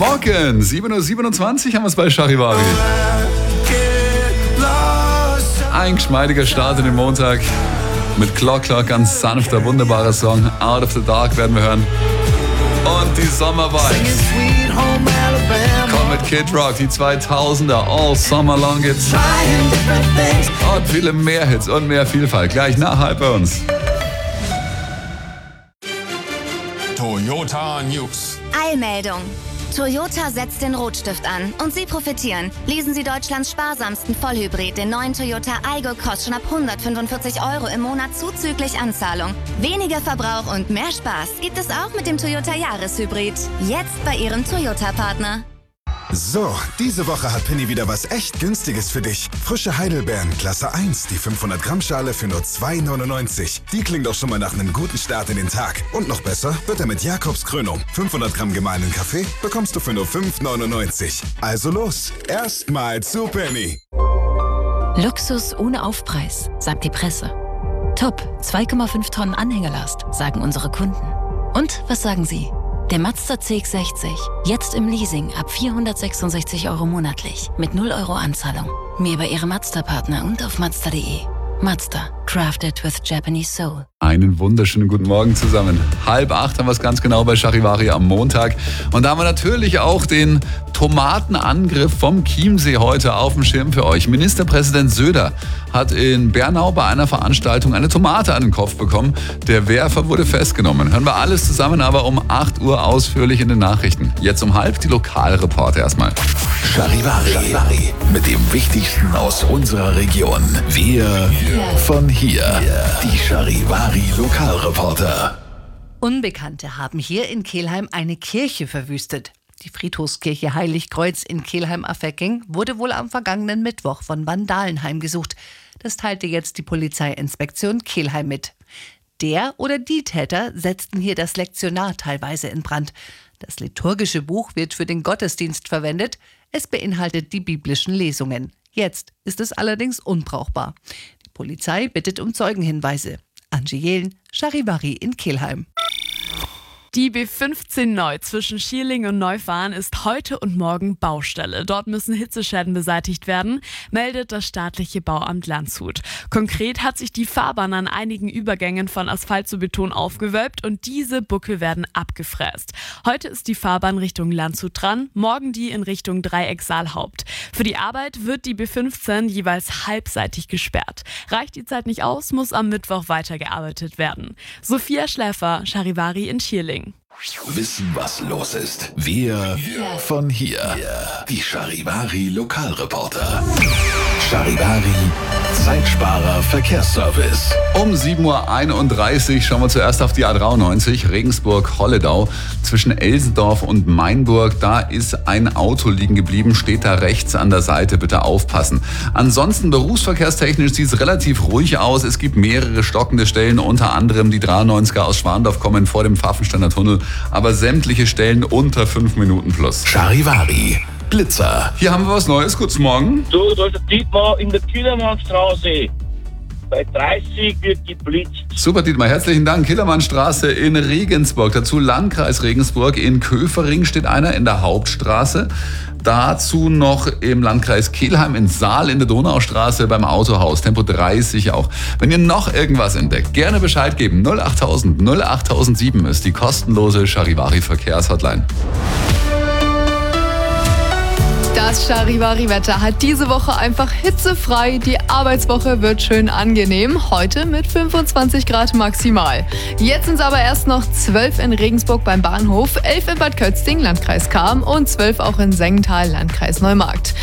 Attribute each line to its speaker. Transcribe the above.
Speaker 1: Morgen, 7.27 Uhr haben wir es bei Charivari. Ein geschmeidiger Start in den Montag mit Clock, ganz sanfter, wunderbarer Song. Out of the Dark werden wir hören. Und die Sommer-Vibes. Komm mit Kid Rock, die 2000er, All Summer Long geht's. Und viele mehr Hits und mehr Vielfalt. Gleich nach bei uns.
Speaker 2: Toyota News.
Speaker 3: Eilmeldung. Toyota setzt den Rotstift an und Sie profitieren. Lesen Sie Deutschlands sparsamsten Vollhybrid, den neuen Toyota Aygo, kostet schon ab 145 € im Monat zuzüglich Anzahlung. Weniger Verbrauch und mehr Spaß gibt es auch mit dem Toyota Jahreshybrid. Jetzt bei Ihrem Toyota-Partner.
Speaker 4: So, diese Woche hat Penny wieder was echt Günstiges für dich. Frische Heidelbeeren, Klasse 1, die 500-Gramm-Schale für nur 2,99. Die klingt doch schon mal nach einem guten Start in den Tag. Und noch besser wird er mit Jakobs Krönung. 500 Gramm gemahlenen Kaffee bekommst du für nur 5,99. Also los, erstmal zu Penny.
Speaker 5: Luxus ohne Aufpreis, sagt die Presse. Top, 2,5 Tonnen Anhängerlast, sagen unsere Kunden. Und was sagen Sie? Der Mazda CX-60, jetzt im Leasing ab 466 € monatlich, mit 0 € Anzahlung. Mehr bei Ihrem Mazda-Partner und auf Mazda.de. Mazda, crafted with Japanese soul.
Speaker 1: Einen wunderschönen guten Morgen zusammen. 7:30 haben wir es ganz genau bei Charivari am Montag. Und da haben wir natürlich auch den Tomatenangriff vom Chiemsee heute auf dem Schirm für euch. Ministerpräsident Söder hat in Bernau bei einer Veranstaltung eine Tomate an den Kopf bekommen. Der Werfer wurde festgenommen. Hören wir alles zusammen aber um 8 Uhr ausführlich in den Nachrichten. Jetzt um 7:30 die Lokalreporter erstmal.
Speaker 6: Charivari mit dem Wichtigsten aus unserer Region. Wir von hier. Die Charivari Lokalreporter.
Speaker 7: Unbekannte haben hier in Kelheim eine Kirche verwüstet. Die Friedhofskirche Heiligkreuz in Kelheim-Affecking wurde wohl am vergangenen Mittwoch von Vandalen heimgesucht. Das teilte jetzt die Polizeiinspektion Kelheim mit. Der oder die Täter setzten hier das Lektionar teilweise in Brand. Das liturgische Buch wird für den Gottesdienst verwendet. Es beinhaltet die biblischen Lesungen. Jetzt ist es allerdings unbrauchbar. Die Polizei bittet um Zeugenhinweise. Angie Jehlen, Charivari in Kelheim.
Speaker 8: Die B15 neu zwischen Schierling und Neufahren ist heute und morgen Baustelle. Dort müssen Hitzeschäden beseitigt werden, meldet das staatliche Bauamt Landshut. Konkret hat sich die Fahrbahn an einigen Übergängen von Asphalt zu Beton aufgewölbt und diese Buckel werden abgefräst. Heute ist die Fahrbahn Richtung Landshut dran, morgen die in Richtung Dreieck Saalhaupt. Für die Arbeit wird die B15 jeweils halbseitig gesperrt. Reicht die Zeit nicht aus, muss am Mittwoch weitergearbeitet werden. Sophia Schläfer, Charivari in Schierling.
Speaker 6: Wissen, was los ist. Wir von hier. Die Charivari Lokalreporter. Charivari Zeitsparer Verkehrsservice.
Speaker 1: Um 7:31 Uhr schauen wir zuerst auf die A93 Regensburg-Holledau. Zwischen Elsendorf und Mainburg, da ist ein Auto liegen geblieben, steht da rechts an der Seite, bitte aufpassen. Ansonsten berufsverkehrstechnisch sieht es relativ ruhig aus. Es gibt mehrere stockende Stellen, unter anderem die 93er aus Schwandorf kommen vor dem Pfaffensteiner Tunnel, aber sämtliche Stellen unter 5 Minuten plus.
Speaker 6: Charivari Blitzer.
Speaker 1: Hier haben wir was Neues, guten Morgen.
Speaker 9: So, da ist der Dietmar in der Killermannstraße. Bei 30 wird geblitzt.
Speaker 1: Super, Dietmar, herzlichen Dank. Killermannstraße in Regensburg. Dazu Landkreis Regensburg. In Köfering steht einer in der Hauptstraße. Dazu noch im Landkreis Kelheim in Saal in der Donaustraße beim Autohaus. Tempo 30 auch. Wenn ihr noch irgendwas entdeckt, gerne Bescheid geben. 08000 08007 ist die kostenlose Charivari Verkehrshotline.
Speaker 10: Das Charivari-Wetter hat diese Woche einfach hitzefrei. Die Arbeitswoche wird schön angenehm. Heute mit 25 Grad maximal. Jetzt sind es aber erst noch 12 in Regensburg beim Bahnhof, 11 in Bad Kötzting, Landkreis Cham und 12 auch in Sengenthal, Landkreis Neumarkt.